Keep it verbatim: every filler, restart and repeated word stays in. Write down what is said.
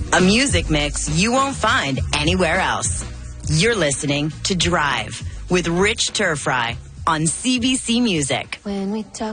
A music mix you won't find anywhere else. You're listening to Drive with Rich Turfry on C B C Music. When we talk